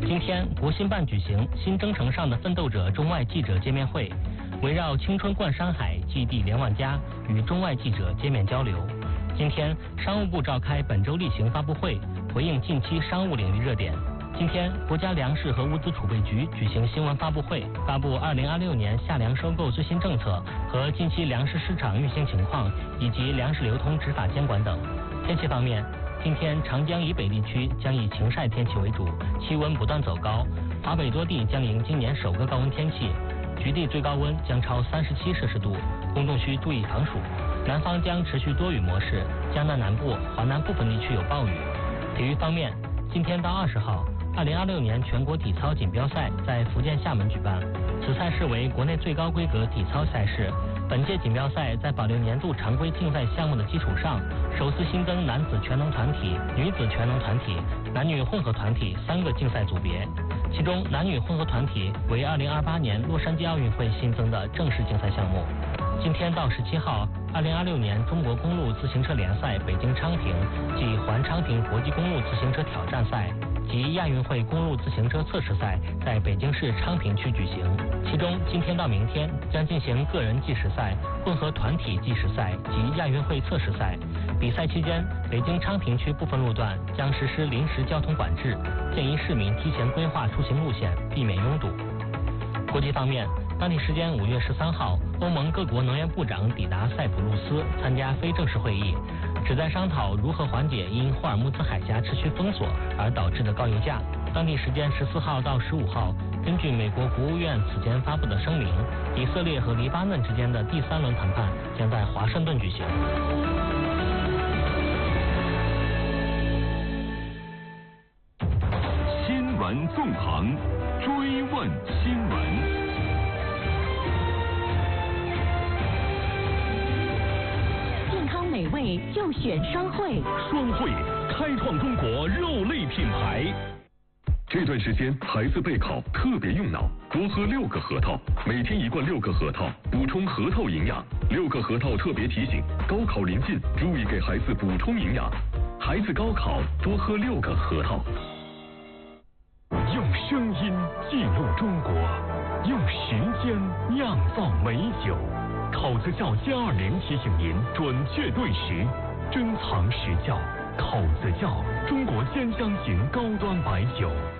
今天，国新办举行新征程上的奋斗者中外记者见面会，围绕青春冠山海，记忆连万家，与中外记者见面交流。今天，商务部召开本周例行发布会，回应近期商务领域热点。今天，国家粮食和物资储备局举行新闻发布会，发布2026年夏粮收购最新政策和近期粮食市场运行情况，以及粮食流通执法监管等。天气方面，今天长江以北地区将以晴晒天气为主，气温不断走高，华北多地将迎今年首个高温天气，局地最高温将超37摄氏度，公众需注意防暑。南方将持续多雨模式，江南南部、华南部分地区有暴雨。体育方面，今天到20号，2026年全国体操锦标赛在福建厦门举办，此赛事为国内最高规格体操赛事。本届锦标赛在保留年度常规竞赛项目的基础上，首次新增男子全能团体、女子全能团体、男女混合团体3个竞赛组别，其中男女混合团体为2028年洛杉矶奥运会新增的正式竞赛项目。今天到17号，2026年中国公路自行车联赛北京昌平暨环昌平国际公路自行车挑战赛及亚运会公路自行车测试赛在北京市昌平区举行，其中今天到明天将进行个人计时赛、混合团体计时赛及亚运会测试赛。比赛期间，北京昌平区部分路段将实施临时交通管制，建议市民提前规划出行路线，避免拥堵。国际方面，当地时间5月13号，欧盟各国能源部长抵达塞浦路斯参加非正式会议，旨在商讨如何缓解因霍尔木兹海峡持续封锁而导致的高油价。当地时间14号到15号，根据美国国务院此前发布的声明，以色列和黎巴嫩之间的第3轮谈判将在华盛顿举行。 新闻纵横，追问新闻。 美味就选双汇， 双汇开创中国肉类品牌。这段时间孩子备考特别用脑，多喝6个核桃，每天1罐6个核桃，补充核桃营养。6个核桃特别提醒，高考临近，注意给孩子补充营养。孩子高考多喝6个核桃。用声音记录中国，用时间酿造美酒。口子窖720提醒您准确对时，珍藏时窖。口子窖，中国鲜香型高端白酒。